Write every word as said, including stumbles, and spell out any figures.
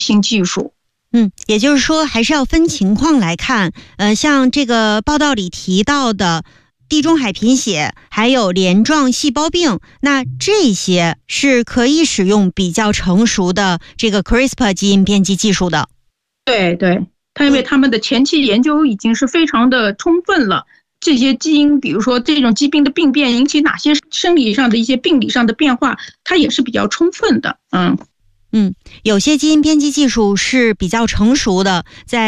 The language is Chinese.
新技术。 嗯，也就是说还是要分情况来看。呃，像这个报道里提到的地中海贫血，还有镰状细胞病，那这些是可以使用比较成熟的这个 CRISPR 基因编辑技术的。 对对，他因为他们的前期研究已经是非常的充分了。这些基因，比如说这种疾病的病变引起哪些生理上的一些病理上的变化，它也是比较充分的。嗯嗯，有些基因编辑技术是比较成熟的，在